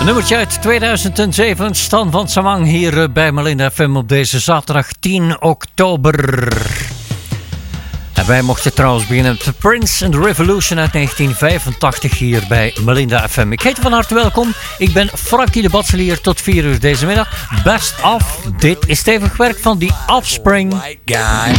Een nummertje uit 2007, Stan van Samang hier bij Malinda FM op deze zaterdag 10 oktober. En wij mochten trouwens beginnen met Prince and the Revolution uit 1985 hier bij Malinda FM. Ik heet je van harte welkom. Ik ben Frankie de Batselier tot 4 uur deze middag. Best of, dit is stevig werk van The Offspring. White guy.